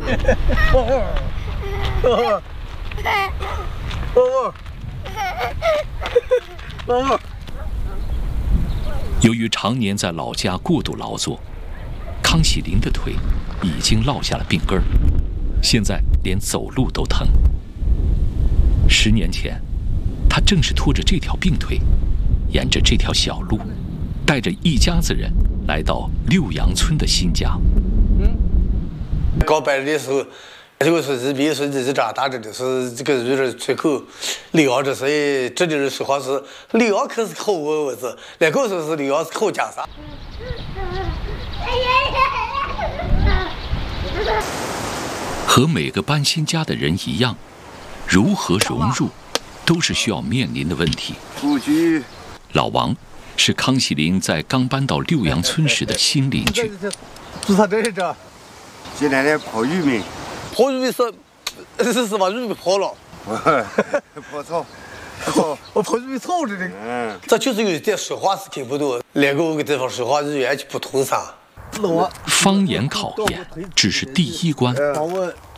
由于常年在老家过度劳作，康喜林的腿已经落下了病根儿，现在连走路都疼。10年前，他正是拖着这条病腿，沿着这条小路，带着一家子人来到六杨村的新家。 搞白的时候，这个是比孙子是长大着的，是这个有点出口刘洋这是这里人说话是刘洋可是口我子，那个说是刘洋是口讲啥？ 和每个搬新家的人一样，如何融入，都是需要面临的问题。老王是康喜林在刚搬到六杨村时的新邻居。 是他这是这。 现在在泡玉米。 泡玉米是把玉米泡了。 泡草。 我泡玉米草着的。这就是有点说话是听不懂，两个地方说话语言就不通畅。 方言考验只是第一关，